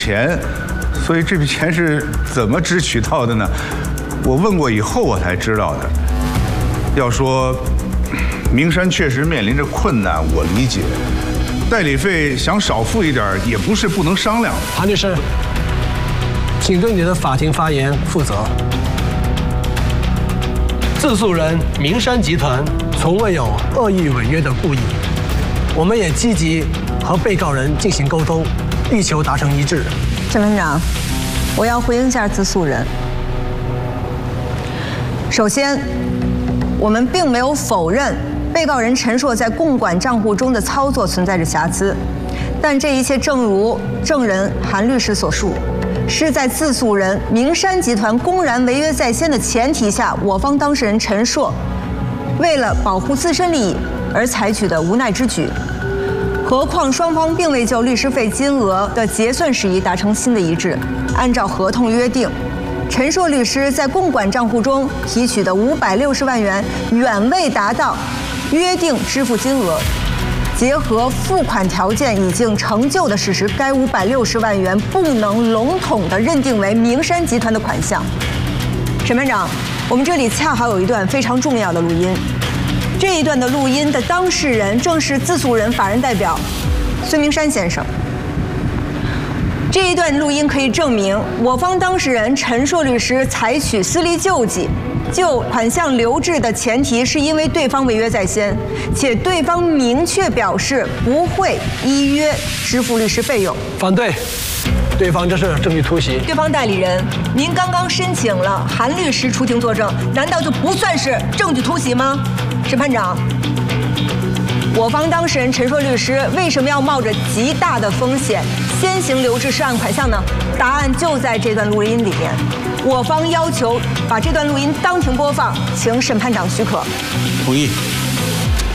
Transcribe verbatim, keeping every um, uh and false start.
钱，所以这笔钱是怎么支取到的呢？我问过以后我才知道的。要说名山确实面临着困难，我理解。代理费想少付一点也不是不能商量的。 韩律师，请对你的法庭发言负责。自诉人名山集团从未有恶意违约的故意，我们也积极和被告人进行沟通，力求达成一致。 审判长，我要回应一下自诉人。首先，我们并没有否认被告人陈硕在共管账户中的操作存在着瑕疵，但这一切正如证人韩律师所述，是在自诉人名山集团公然违约在先的前提下，我方当事人陈硕为了保护自身利益而采取的无奈之举。何况双方并未就律师费金额的结算事宜达成新的一致。按照合同约定，陈硕律师在共管账户中提取的五百六十万元远未达到约定支付金额。结合付款条件已经成就的事实，该五百六十万元不能笼统地认定为名山集团的款项。审判长，我们这里恰好有一段非常重要的录音，这一段的录音的当事人正是自诉人法人代表孙明山先生。这一段录音可以证明，我方当事人陈硕律师采取私力救济就款项留置的前提，是因为对方违约在先，且对方明确表示不会依约支付律师费用。 反对，对方这是证据突袭。 对方代理人，您刚刚申请了韩律师出庭作证，难道就不算是证据突袭吗？审判长，我方当事人陈硕律师为什么要冒着极大的风险先行留置涉案款项呢？答案就在这段录音里面。我方要求把这段录音当庭播放，请审判长许可。 同意。